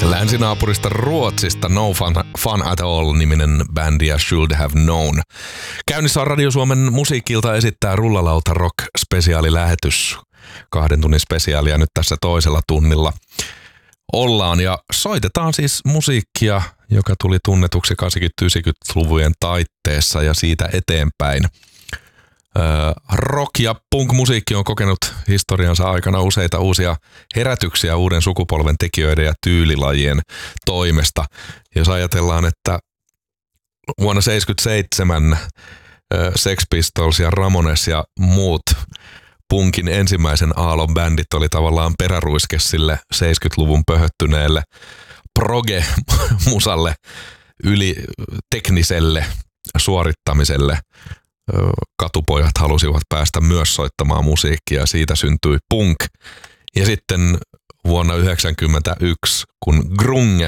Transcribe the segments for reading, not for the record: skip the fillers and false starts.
Länsinaapurista Ruotsista No Fun at All-niminen bändi ja Should Have Known. Käynnissä on Radio Suomen musiikilta esittää Rullalauta Rock-spesiaalilähetys. 2 tunnin spesiaalia nyt tässä toisella tunnilla ollaan ja soitetaan siis musiikkia, joka tuli tunnetuksi 80-90-luvujen taitteessa ja siitä eteenpäin. Rock- ja punk-musiikki on kokenut historiansa aikana useita uusia herätyksiä uuden sukupolven tekijöiden ja tyylilajien toimesta. Jos ajatellaan, että vuonna 1977 Sex Pistols ja Ramones ja muut punkin ensimmäisen aallon bändit oli tavallaan peräruiske sille 70-luvun pöhöttyneelle proge-musalle, yli tekniselle suorittamiselle. Katupojat halusivat päästä myös soittamaan musiikkia ja siitä syntyi punk. Ja sitten vuonna 1991, kun grunge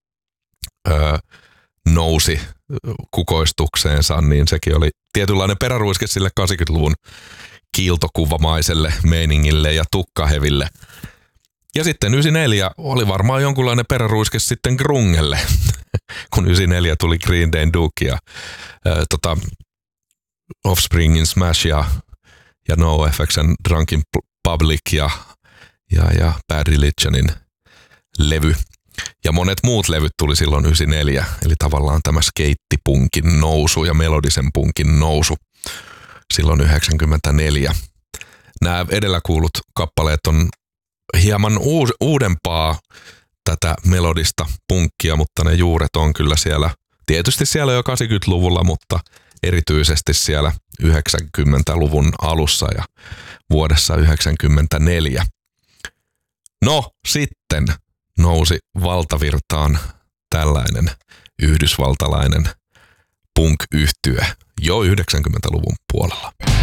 nousi kukoistukseensa, niin sekin oli tietynlainen peräruiske sille 80-luvun kiiltokuvamaiselle meiningille ja tukkaheville. Ja sitten 94 oli varmaan jonkunlainen peräruiske sitten grungelle, kun 94 tuli Green Dayn Duke ja Offspringin Smash ja NoFX and Drunken Public ja Bad Religionin levy. Ja monet muut levyt tuli silloin 94, eli tavallaan tämä skeittipunkin nousu ja melodisen punkin nousu silloin 94. Nämä edellä kuulut kappaleet on hieman uudempaa tätä melodista punkkia, mutta ne juuret on kyllä siellä, tietysti siellä jo 80-luvulla, mutta erityisesti siellä 90-luvun alussa ja vuodessa 1994. No sitten nousi valtavirtaan tällainen yhdysvaltalainen punk-yhtye jo 90-luvun puolella.